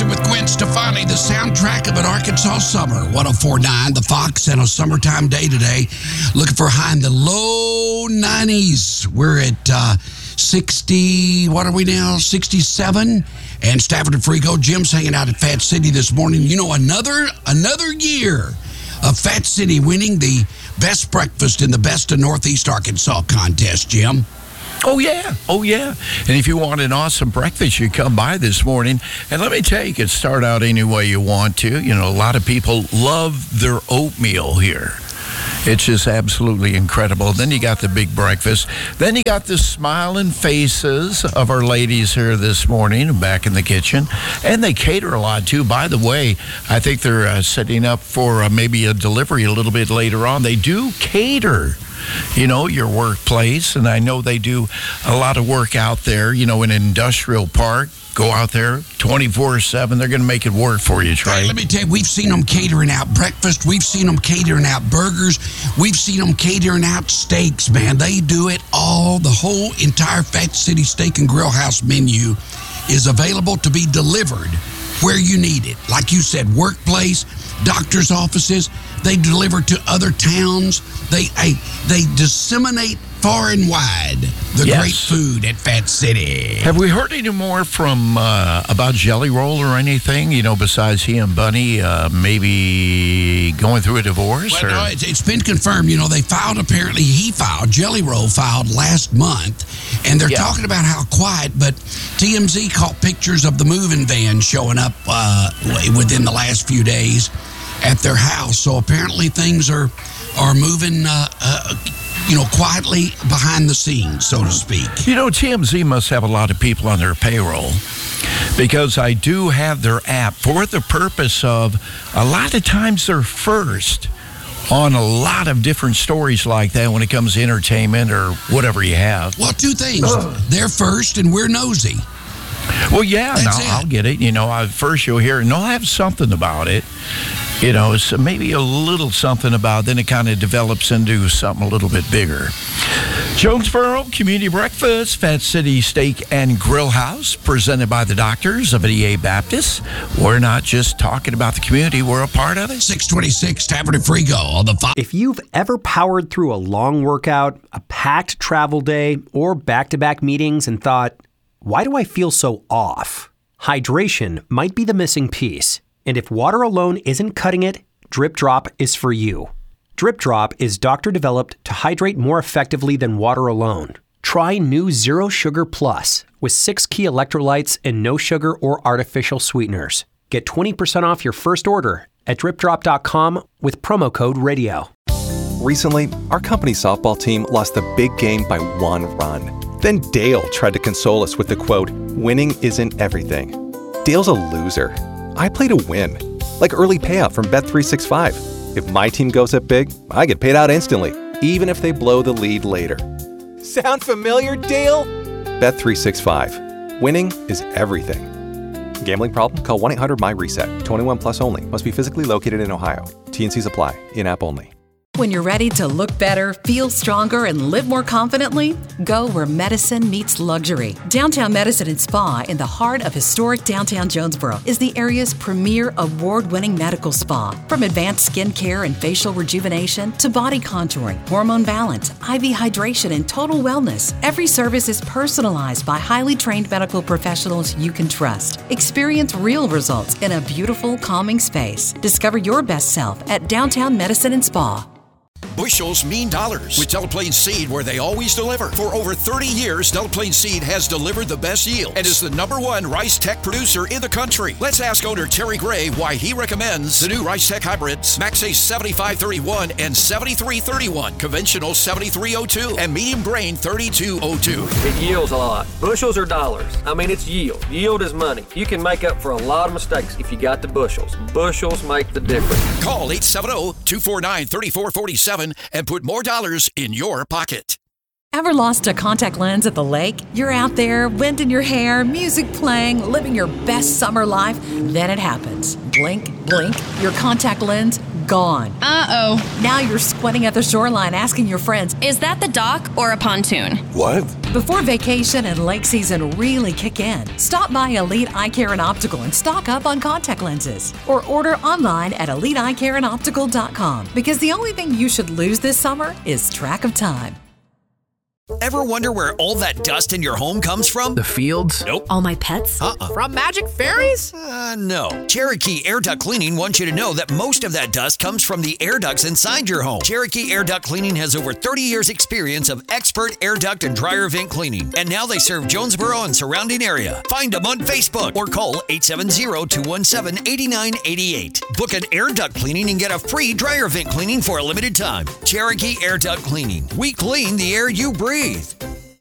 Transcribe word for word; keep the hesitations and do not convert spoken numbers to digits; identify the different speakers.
Speaker 1: After with Gwen Stefani, the soundtrack of an Arkansas summer. one oh four point nine, The Fox, and a summertime day today. Looking for a high in the low nineties. We're at uh, sixty, what are we now? sixty-seven. And Stafford and Frigo. Jim's hanging out at Fat City this morning. You know, another another year of Fat City winning the best breakfast in the Best of Northeast Arkansas contest, Jim.
Speaker 2: Oh, yeah. Oh, yeah. And if you want an awesome breakfast, you come by this morning. And let me tell you, you can start out any way you want to. You know, a lot of people love their oatmeal here. It's just absolutely incredible. Then you got the big breakfast. Then you got the smiling faces of our ladies here this morning back in the kitchen. And they cater a lot, too. By the way, I think they're uh, setting up for uh, maybe a delivery a little bit later on. They do cater, you know, your workplace. And I know they do a lot of work out there, you know, in an industrial park. Go out there twenty-four seven. They're going to make it work for you, Trey.
Speaker 1: Hey, let me tell you, we've seen them catering out breakfast. We've seen them catering out burgers. We've seen them catering out steaks, man. They do it all. The whole entire Fat City Steak and Grill House menu is available to be delivered where you need it. Like you said, workplace, doctor's offices. They deliver to other towns. They they, they disseminate far and wide the
Speaker 2: yes.
Speaker 1: great food at Fat City.
Speaker 2: Have we heard any more from uh, about Jelly Roll or anything? You know, besides he and Bunny uh, maybe going through a divorce?
Speaker 1: Well,
Speaker 2: or?
Speaker 1: no, it's, it's been confirmed. You know, they filed, apparently he filed, Jelly Roll filed last month, and they're
Speaker 2: yeah.
Speaker 1: talking about how quiet, but T M Z caught pictures of the moving van showing up uh, within the last few days at their house. So apparently things are, are moving uh, uh, you know, quietly behind the scenes, so to speak.
Speaker 2: You know, T M Z must have a lot of people on their payroll because I do have their app for the purpose of a lot of times they're first on a lot of different stories like that when it comes to entertainment or whatever you have.
Speaker 1: Well, two things. Ugh. They're first and we're nosy.
Speaker 2: Well, yeah, no, I'll get it. You know, I, first you'll hear it, and they'll have something about it. You know, so maybe a little something about it, then it kind of develops into something a little bit bigger. Jonesboro Community Breakfast, Fat City Steak and Grill House, presented by the doctors of E A Baptist. We're not just talking about the community, we're a part of it.
Speaker 1: six twenty-six, Stafford and Frigo on the five.
Speaker 3: If you've ever powered through a long workout, a packed travel day, or back-to-back meetings and thought, why do I feel so off? Hydration might be the missing piece. And if water alone isn't cutting it, Drip Drop is for you. Drip Drop is doctor-developed to hydrate more effectively than water alone. Try new Zero Sugar Plus with six key electrolytes and no sugar or artificial sweeteners. Get twenty percent off your first order at drip drop dot com with promo code radio.
Speaker 4: Recently, our company softball team lost the big game by one run. Then Dale tried to console us with the quote, "Winning isn't everything." Dale's a loser. I play to win, like early payout from Bet three sixty-five. If my team goes up big, I get paid out instantly, even if they blow the lead later. Sound familiar, Dale? Bet three sixty-five. Winning is everything. Gambling problem? Call one eight hundred M Y reset. twenty-one plus only. Must be physically located in Ohio. T and Cs apply. In-app only.
Speaker 5: When you're ready to look better, feel stronger, and live more confidently, go where medicine meets luxury. Downtown Medicine and Spa in the heart of historic downtown Jonesboro is the area's premier award-winning medical spa. From advanced skin care and facial rejuvenation to body contouring, hormone balance, I V hydration, and total wellness, every service is personalized by highly trained medical professionals you can trust. Experience real results in a beautiful, calming space. Discover your best self at Downtown Medicine and Spa.
Speaker 6: Bushels mean dollars with Delaplane Seed, where they always deliver. For over thirty years, Delaplane Seed has delivered the best yield and is the number one rice tech producer in the country. Let's ask owner Terry Gray why he recommends the new rice tech hybrids, Max A seventy-five thirty-one and seventy-three thirty-one, conventional seventy-three oh two, and medium grain thirty-two oh two.
Speaker 7: It yields a lot. Bushels are dollars. I mean, it's yield. Yield is money. You can make up for a lot of mistakes if you got the bushels. Bushels make the difference.
Speaker 6: Call eight seven zero, two four nine, three four four seven and put more dollars in your pocket.
Speaker 5: Ever lost a contact lens at the lake? You're out there, wind in your hair, music playing, living your best summer life. Then it happens. Blink, blink, your contact lens gone.
Speaker 8: Uh-oh.
Speaker 5: Now you're squatting at the shoreline asking your friends,
Speaker 8: is that the dock or a pontoon?
Speaker 9: What?
Speaker 5: Before vacation and lake season really kick in, stop by Elite Eye Care and Optical and stock up on contact lenses. Or order online at elite eye care and optical dot com, because the only thing you should lose this summer is track of time.
Speaker 6: Ever wonder where all that dust in your home comes from?
Speaker 2: The fields?
Speaker 6: Nope.
Speaker 10: All my pets?
Speaker 6: Uh-uh.
Speaker 10: From Magic Fairies?
Speaker 6: Uh, no. Cherokee Air Duct Cleaning wants you to know that most of that dust comes from the air ducts inside your home. Cherokee Air Duct Cleaning has over thirty years experience of expert air duct and dryer vent cleaning. And now they serve Jonesboro and surrounding area. Find them on Facebook or call eight seven zero, two one seven, eight nine eight eight. Book an air duct cleaning and get a free dryer vent cleaning for a limited time. Cherokee Air Duct Cleaning. We clean the air you breathe.